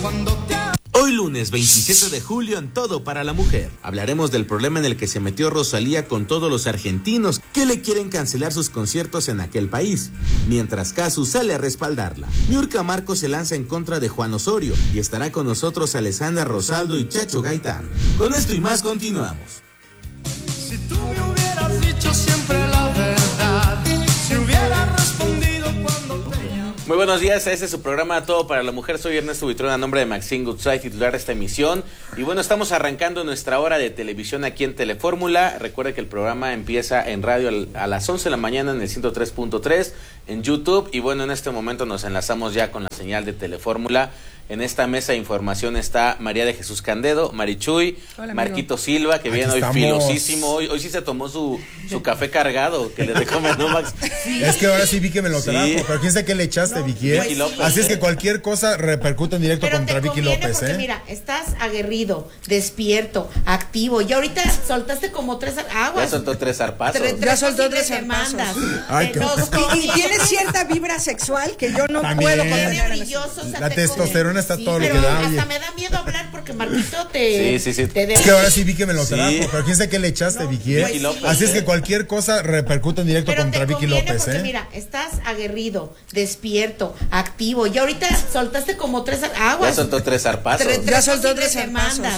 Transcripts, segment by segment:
Hoy lunes 27 de julio en Todo para la Mujer hablaremos del problema en el que se metió Rosalía con todos los argentinos que le quieren cancelar sus conciertos en aquel país, mientras Casu sale a respaldarla. Niurka Marcos se lanza en contra de Juan Osorio y estará con nosotros Alessandra Rosaldo y Chacho Gaitán. Con esto y más continuamos. Si tú me hubieras dicho siempre la verdad, si hubieras respondido cuando te... Muy buenos días, este es su programa Todo para la Mujer. Soy Ernesto Buitrón, a nombre de Maxine Goodside, titular de esta emisión. Y bueno, estamos arrancando nuestra hora de televisión aquí en Telefórmula. Recuerde que el programa empieza en radio a las 11 de la mañana en el 103.3 en YouTube. Y bueno, en este momento nos enlazamos ya con la señal de Telefórmula. En esta mesa de información está María de Jesús Candedo, Marichuy, hola, Marquito Silva, que viene hoy filosísimo. Hoy sí se tomó su café cargado, que le dejó menú Max. Sí. Es que ahora sí vi que me lo trajo, pero quién sabe qué le echaste, Vicky. Vicky López. Así es que cualquier cosa repercute en directo contra Vicky López, porque, mira, estás aguerrido, despierto, activo. Y ahorita soltaste como 3 aguas. Ya soltó 3 zarpazos. Ya soltó 3 demandas. Y tiene cierta vibra sexual que yo no puedo contener. La testosterona está todo lo que pero da. Hasta me da miedo hablar porque Marquito te... Sí. Te es que ahora sí vi que me lo trajo, pero quién sabe qué le echaste, Vicky. Vicky López. Así es que cualquier cosa repercute en directo contra Vicky López, porque, mira, estás aguerrido, despierto, activo. Y ahorita soltaste como 3 aguas. Ya soltó 3 zarpazos. Ya soltó 3 demandas.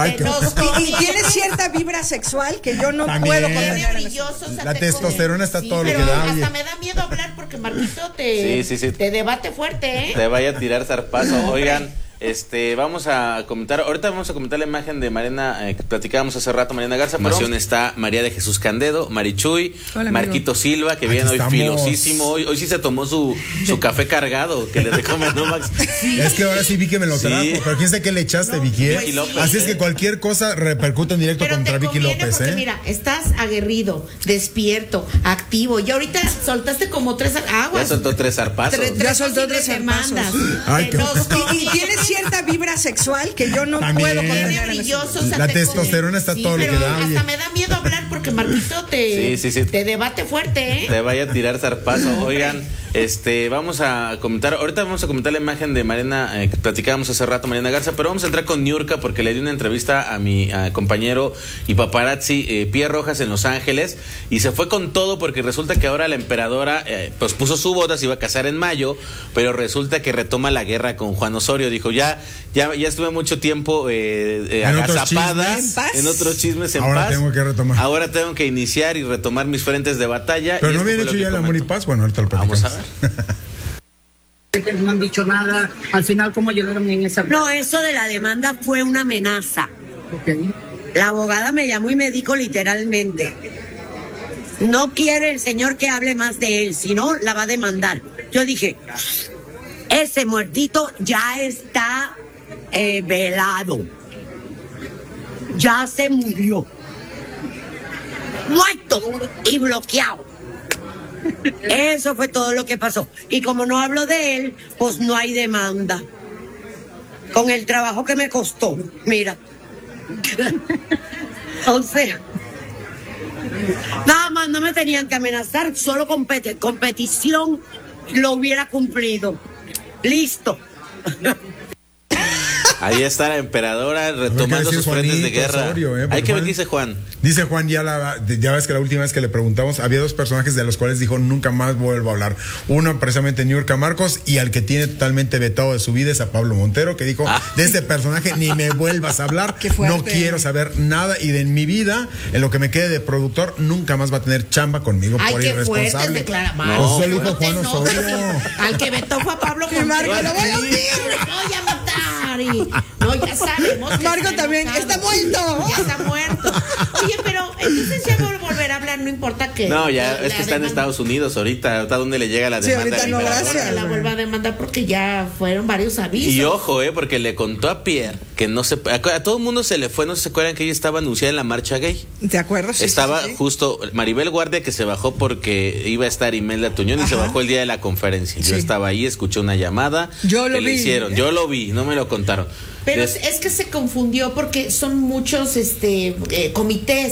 Y tiene cierta vibra sexual que yo no puedo contener. La testosterona está todo lo que da. Hasta me da miedo hablar porque Marquito te debate fuerte, Te vaya a tirar zarpazo. Oigan, vamos a comentar, ahorita vamos a comentar la imagen de Mariana, que platicábamos hace rato, Mariana Garza, pero está María de Jesús Candedo, Marichuy, hola, Marquito Silva, que viene hoy filosísimo. Hoy sí se tomó su café cargado, que le dejó menú Max. Es que ahora sí vi que me lo trajo, pero quién sabe qué le echaste, Vicky. Vicky López. Así es que cualquier cosa repercute en directo contra Vicky López, porque, mira, estás aguerrido, despierto, activo. Y ahorita soltaste como 3 aguas. Ya soltó 3 zarpazos. Ya soltó 3 demandas. Y tiene cierta vibra sexual que yo no puedo contener. La testosterona está todo lo que da. Hasta me da miedo hablar porque Marquito te debate fuerte, Te vaya a tirar zarpazo. Oigan, vamos a comentar, ahorita vamos a comentar la imagen de Mariana, que platicábamos hace rato, Mariana Garza, pero vamos a entrar con Niurka porque le di una entrevista a mi compañero y paparazzi Pierre Rojas en Los Ángeles y se fue con todo porque resulta que ahora la emperadora pues puso su boda, se iba a casar en mayo, pero resulta que retoma la guerra con Juan Osorio. Dijo, ya estuve mucho tiempo agazapada en otros chismes en ahora paz. Tengo que retomar. Ahora tengo que iniciar y retomar mis frentes de batalla. Pero no habían hecho ya el amor y paz. Bueno, ahorita lo platicamos. Vamos a ver. No han dicho nada. Al final, ¿cómo llegaron en esa? No, eso de la demanda fue una amenaza. Okay. La abogada me llamó y me dijo literalmente, no quiere el señor que hable más de él, si no, la va a demandar. Yo dije, ese muertito ya está velado. Ya se murió. Muerto y bloqueado. Eso fue todo lo que pasó. Y como no hablo de él, pues no hay demanda. Con el trabajo que me costó, mira. O sea, nada más no me tenían que amenazar, solo competición lo hubiera cumplido. Listo. Ahí está la emperadora retomando sus frentes de guerra. Osorio, Hay que ver qué dice Juan. Dice Juan, ya ves que la última vez que le preguntamos, había 2 personajes de los cuales dijo, nunca más vuelvo a hablar. Uno, precisamente, Niurka Marcos, y al que tiene totalmente vetado de su vida es a Pablo Montero, que dijo, de este personaje ni me vuelvas a hablar, no quiero saber nada, y de mi vida, en lo que me quede de productor, nunca más va a tener chamba conmigo por irresponsable. No, eso lo dijo Juan Osorio. Al que vetó fue a Pablo Montero. Lo voy a hundir. Voy a matar. No, ya sabemos que Marco también está muerto. Ya está muerto. Oye, pero entonces ya volver a hablar, no importa que. No, ya es que está en Estados Unidos ahorita. ¿Hasta dónde le llega la demanda? Sí, ahorita no, gracias. Que la vuelva a demandar porque ya fueron varios avisos. Y ojo, porque le contó a Pierre que no se. A todo el mundo se le fue, no se acuerdan que ella estaba anunciada en la marcha gay. ¿De acuerdo? Sí, estaba sí. justo Maribel Guardia, que se bajó porque iba a estar Imelda Tuñón y se bajó el día de la conferencia. Yo estaba ahí, escuché una llamada. Yo lo vi. Le hicieron. Yo lo vi, no me lo contaron. Pero es que se confundió porque son muchos comités.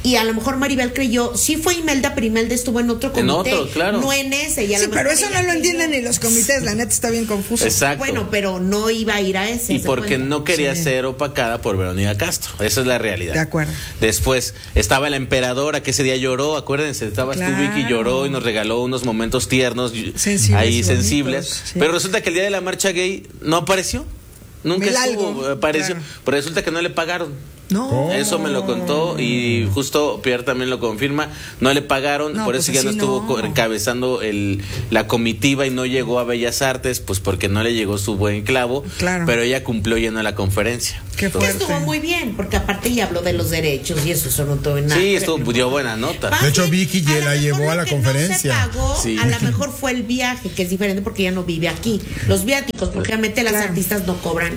Y a lo mejor Maribel creyó, sí fue Imelda, pero Imelda estuvo en otro comité. En otro, claro. No en ese. Y a Sí, lo pero mejor eso ella no lo creyó- entienden ni los comités, la neta está bien confuso. Exacto. Bueno, pero no iba a ir a ese. Y ¿se porque cuenta? no quería ser opacada por Verónica Castro. Esa es la realidad. De acuerdo. Después estaba la emperadora que ese día lloró, acuérdense, estabas tú, Vicky, Claro. lloró y nos regaló unos momentos tiernos, Sensibles ahí y sensibles. bonitos, sí. Pero resulta que el día de la marcha gay no apareció. Nunca Milagro, estuvo, apareció. claro. Pero resulta que no le pagaron. No. Eso me lo contó y justo Pierre también lo confirma. No le pagaron, No, por pues eso ya no así estuvo no. encabezando la comitiva y no llegó a Bellas Artes, pues porque no le llegó su buen clavo. Claro. Pero ella cumplió lleno la conferencia. Qué Que fuerte. estuvo muy bien, porque aparte ella habló de los derechos y eso no tuvo nada. Sí, dio buena nota. Más De hecho, bien, Vicky a lo la mejor llevó lo a la que conferencia. No se pagó, Sí. a lo mejor fue el viaje, que es diferente porque ella no vive aquí. Los viáticos, porque obviamente las Claro. artistas no cobran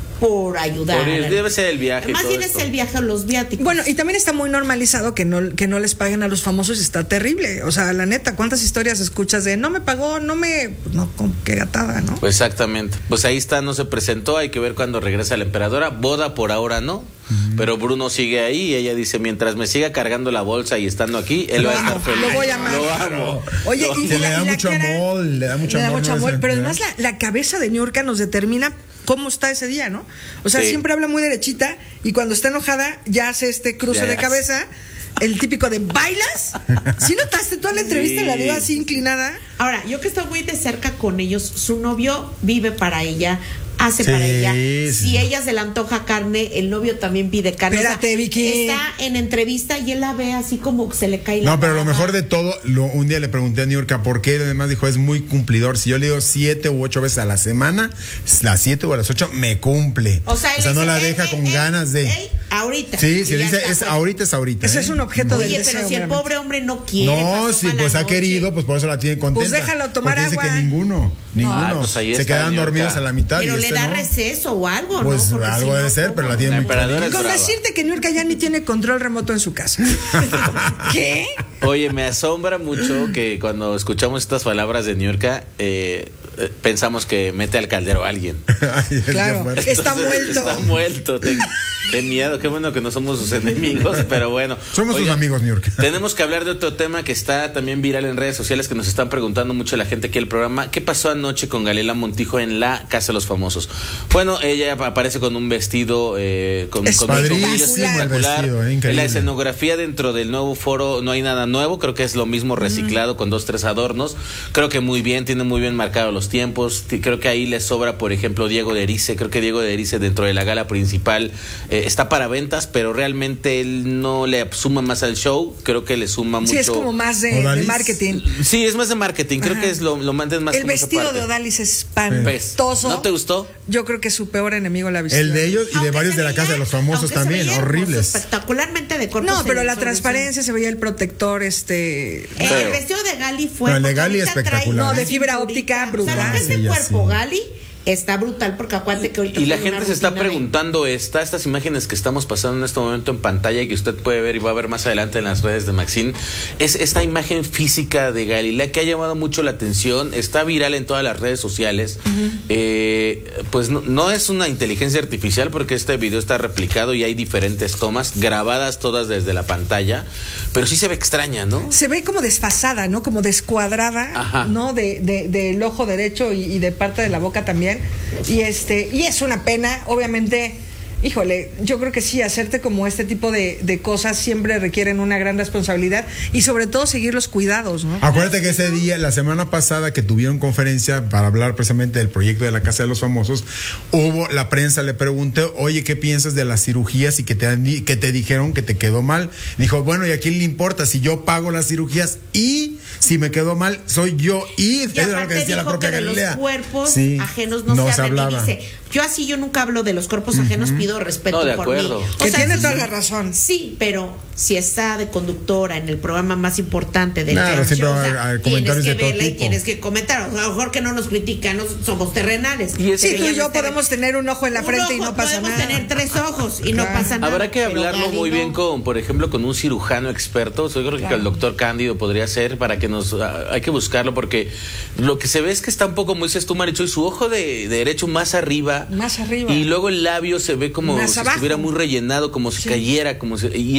por ayudar. Debe ser el viaje. y Más todo bien esto. es el viaje a los viáticos. Bueno, y también está muy normalizado que no les paguen a los famosos, está terrible. O sea, la neta, ¿cuántas historias escuchas de no me pagó, no, con qué gatada, ¿no? Pues exactamente. Pues ahí está, no se presentó. Hay que ver cuando regresa la emperadora. Boda por ahora no. Pero Bruno sigue ahí y ella dice: mientras me siga cargando la bolsa y estando aquí, él Lo va a estar amo, feliz. lo voy a amar. Lo amo. Oye, Lo- y Que le da la mucho cara- amor, le da mucho amor, ¿no? pero Esa- además la cabeza de Niurka nos determina cómo está ese día, ¿no? O sea, Sí. siempre habla muy derechita y cuando está enojada ya hace este cruce Ya. de cabeza, el típico de ¿bailas? ¿Sí notaste toda la entrevista? Sí. La dio así inclinada. Ahora, yo que estoy muy de cerca con ellos, su novio vive para ella, hace Sí, para ella. sí. Si ella se le antoja carne, el novio también pide carne. Espérate, Vicky. Está en entrevista y él la ve así como se le cae la No, pero lo baba. mejor de todo, un día le pregunté a Niurka por qué, y además dijo, es muy cumplidor. Si yo le digo 7 u 8 veces a la semana, las 7 o a las 8 me cumple. O sea, él no dice, la deja con ganas de... ahorita. Sí, si Y le ya dice, está, es pues. ahorita, es ahorita. Ese ¿eh? es un objeto del Oye, deseo. pero si el meramente. pobre hombre no quiere. No, pasó sí, mala pues ha noche. querido, pues por eso la tiene contenta. Pues déjalo tomar porque dice agua. que ninguno. pues ahí se está, quedan Niurka. dormidos a la mitad. Pero y le este da no. receso o algo, Pues ¿no? Porque algo si debe no, ser, ¿cómo? pero la tiene La muy emperadora clarita. es Con brava. decirte que Niurka ya ni tiene control remoto en su casa. ¿Qué? Oye, me asombra mucho que cuando escuchamos estas palabras de Niurka, pensamos que mete al caldero a alguien. Ay, Claro. qué fuerte. Está Entonces, muerto. Está muerto. Qué miedo, qué bueno que no somos sus enemigos, pero bueno. Somos sus Oigan, amigos, Niurka. Tenemos que hablar de otro tema que está también viral en redes sociales, que nos están preguntando mucho la gente aquí el programa. ¿Qué pasó anoche con Galila Montijo en la Casa de los Famosos? Bueno, ella aparece con un vestido con Es padrísimo comillas, el espectacular. vestido, increíble. En la escenografía dentro del nuevo foro no hay nada nuevo, creo que es lo mismo reciclado con 2, 3 adornos. Creo que muy bien, tiene muy bien marcados los tiempos. Creo que ahí le sobra, por ejemplo, Diego de Erice. Creo que Diego de Erice dentro de la gala principal está para ventas, pero realmente él no le suma más al show. Creo que le suma mucho. Sí, es como más de Odalis. marketing. Sí, es más de marketing. Creo Ajá. que es lo mandan más El como esa vestido parte. de Odalis es Pues, espantoso. ¿no te gustó? Yo creo que su peor enemigo la vistió. El de ellos y de Aunque varios se de la veía- Casa de los Famosos aunque se también, veía horribles. Espectacularmente de cuerpo. No, pero la sobre- transparencia, se veía el protector, El Feo. vestido de Gali fue. No, el de porque Gali ahorita espectacular. trae No, de una fibra cinturita. óptica, O sea, lo brutal. que es de Sí, ya cuerpo sí. Gali está brutal porque acuérdate que ahorita. Y la fue una gente se está rutina de- preguntando estas imágenes que estamos pasando en este momento en pantalla y que usted puede ver y va a ver más adelante en las redes de Maxine, es esta imagen física de Galilea que ha llamado mucho la atención, está viral en todas las redes sociales. Pues no es una inteligencia artificial porque este video está replicado y hay diferentes tomas grabadas todas desde la pantalla, pero sí se ve extraña, ¿no? Se ve como desfasada, ¿no? Como descuadrada, Ajá. ¿no? Del ojo derecho y de parte de la boca también. Y es una pena, obviamente. Híjole, yo creo que sí, hacerte como este tipo de cosas siempre requieren una gran responsabilidad y sobre todo seguir los cuidados, ¿no? Acuérdate que ese día, la semana pasada que tuvieron conferencia para hablar precisamente del proyecto de la Casa de los Famosos, la prensa le preguntó, oye, ¿qué piensas de las cirugías y que te dijeron que te quedó mal? Dijo, bueno, ¿y a quién le importa si yo pago las cirugías y si me quedó mal soy yo? Y Y era lo que aparte decía la dijo propia que de los Galilea. cuerpos Sí, ajenos no se habla. hablaba. Y dice, yo nunca hablo de los cuerpos ajenos, pido respeto No, de por mí. acuerdo. Que tiene sí, toda la razón. Sí, pero si está de conductora en el programa más importante del Claro, talk siempre show, va o a sea, haber tienes comentarios que de todo verla y tipo. tienes que comentar. O sea, a lo mejor que no nos critican, no somos terrenales. Y es Sí, que tú y ella yo no está- podemos tener un ojo en la Un frente y ojo, no pasa podemos nada. tener 3 ojos y no Claro. pasa nada. Habrá que pero hablarlo Gali muy no. bien por ejemplo, con un cirujano experto. Yo creo que el doctor Cándido podría ser para que hay que buscarlo porque lo que se ve es que está un poco, como dices tú, Marichuy, su ojo de derecho más arriba. Más arriba. Y luego el labio se ve como Más si abajo. estuviera muy rellenado, como si cayera, y no es un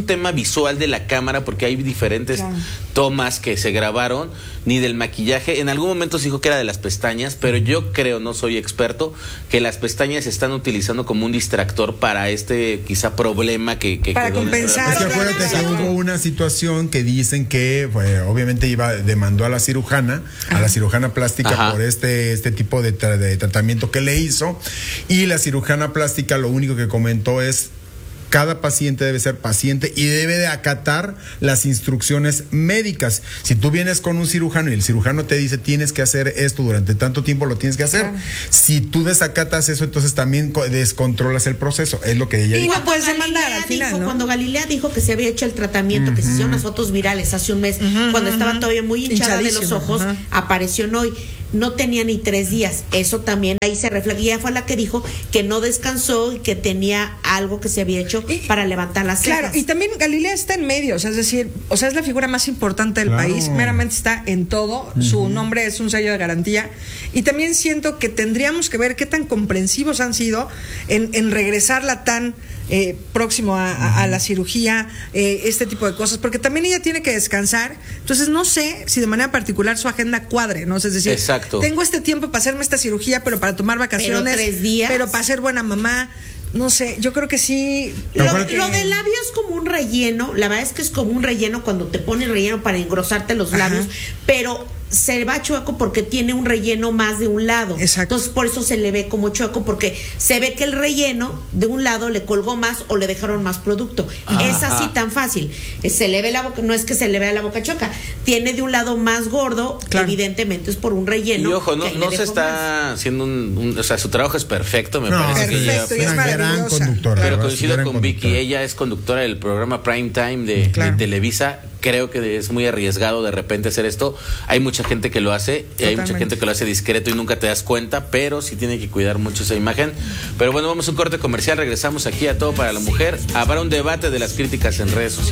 tema visual de la cámara, porque hay diferentes tomas que se grabaron, ni del maquillaje. En algún momento se dijo que era de las pestañas, pero yo creo, no soy experto, que las pestañas se están utilizando como un distractor para este quizá problema que para quedó compensar. Es que acuérdate que hubo una situación que dicen que obviamente demandó a la cirujana plástica Ajá. por este tipo de tratamiento que le hizo, y la cirujana plástica lo único que comentó es: cada paciente debe ser paciente y debe de acatar las instrucciones médicas. Si tú vienes con un cirujano y el cirujano te dice tienes que hacer esto durante tanto tiempo, lo tienes que hacer. Claro. Si tú desacatas eso, entonces también descontrolas el proceso. Es lo que ella Y dijo. no puedes demandar al final, ¿no? Cuando Galilea dijo que se había hecho el tratamiento, que se hicieron las fotos virales hace un mes, cuando estaba todavía muy hinchada de los Hinchadísima, ojos, apareció en Hoy. No tenía ni 3 días. Eso también ahí se refleja. Y ella fue la que dijo que no descansó y que tenía algo que se había hecho para levantar las cejas. Claro, y también Galilea está en medio, o sea, es decir, es la figura más importante del Claro. país, meramente está en todo, su nombre es un sello de garantía, y también siento que tendríamos que ver qué tan comprensivos han sido en regresarla tan próximo a la cirugía, este tipo de cosas, porque también ella tiene que descansar. Entonces no sé si de manera particular su agenda cuadre, ¿no? Es decir, exacto, tengo este tiempo para hacerme esta cirugía, pero para tomar vacaciones, pero 3 días, pero para ser buena mamá. No sé, yo creo que sí. Lo del labio es como un relleno. La verdad es que es como un relleno cuando te pones relleno para engrosarte los labios, pero se va chueco porque tiene un relleno más de un lado. Exacto. Entonces por eso se le ve como chueco, porque se ve que el relleno de un lado le colgó más o le dejaron más producto. Es así tan fácil. Se le ve la boca, no es que se le vea la boca chueca, tiene de un lado más gordo, claro. Evidentemente es por un relleno. Y ojo, no le se está más. haciendo o sea, su trabajo es perfecto, me parece que ella, perfecto, y es una gran maravillosa. conductora. pero ¿verdad? coincido Gran con Vicky, conductora. ella es conductora del programa Prime Time de Televisa. Creo que es muy arriesgado de repente hacer esto. Hay mucha gente que lo hace, y hay mucha gente que lo hace discreto y nunca te das cuenta, pero sí tiene que cuidar mucho esa imagen. Pero bueno, vamos a un corte comercial, regresamos aquí a Todo para la Mujer. Habrá un debate de las críticas en redes sociales.